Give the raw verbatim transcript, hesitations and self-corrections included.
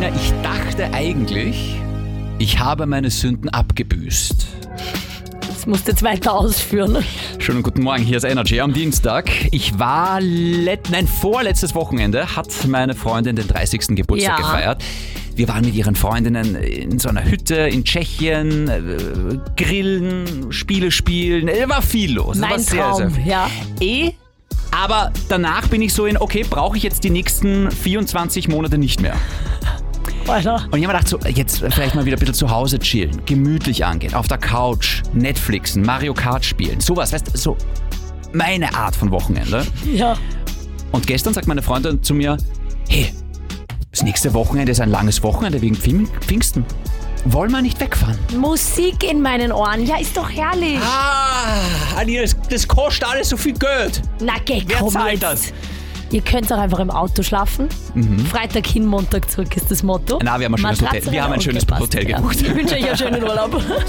Christina, ich dachte eigentlich, ich habe meine Sünden abgebüßt. Das musst du jetzt weiter ausführen. Schönen guten Morgen, hier ist Energy am Dienstag. Ich war, let- nein, vorletztes Wochenende hat meine Freundin den dreißigsten Geburtstag Ja. gefeiert. Wir waren mit ihren Freundinnen in so einer Hütte in Tschechien, äh, grillen, Spiele spielen, es war viel los. Es war Mein sehr, Traum, sehr viel. ja. Eh, aber danach bin ich so in, okay, brauche ich jetzt die nächsten vierundzwanzig Monate nicht mehr. Alter. Und ich habe mir gedacht, so, jetzt vielleicht mal wieder ein bisschen zu Hause chillen, gemütlich angehen, auf der Couch, Netflixen, Mario Kart spielen, sowas, weißt du, so meine Art von Wochenende. Ja. Und gestern sagt meine Freundin zu mir, hey, das nächste Wochenende ist ein langes Wochenende wegen Pfing- Pfingsten. Wollen wir nicht wegfahren? Musik in meinen Ohren. Ja, ist doch herrlich. Ah, Anni, das, das kostet alles so viel Geld. Na, geh, Wer komm zahlt jetzt. das? Ihr könnt auch einfach im Auto schlafen. Freitag hin, Montag zurück ist das Motto. Na, wir haben ein schönes Matratze Hotel. Wir haben ein rein, schönes okay, passt, Hotel ja. gebucht. Ich wünsche euch einen schönen Urlaub.